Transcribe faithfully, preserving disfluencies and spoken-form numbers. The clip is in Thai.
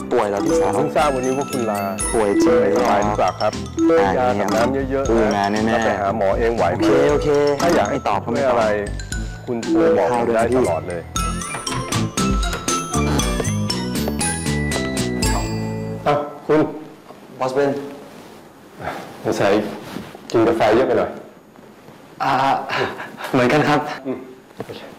ป่วยแล้วพี่สาวเพิ่งทราบวันนี้ว่าคุณลาป่วยจริงไม่สบายหรือเปล่าครับยากับน้ำเยอะๆดูนะงานแน่ๆถ้าไปหาหมอเองไหวไหมโอเคโอเคถ้าอยากให้ไม่ตอบก็ไม่ไม่ตอบอะไร คุณโทรบอกผมได้ตลอดเลยอ้าวคุณบอสเบนสงสัยกินกาแฟเยอะไปหน่อยอ่าเหมือนกันครับอืมโอเค